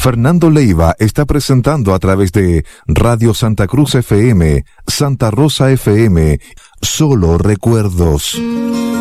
Fernando Leiva está presentando a través de Radio Santa Cruz FM, Santa Rosa FM, Solo Recuerdos.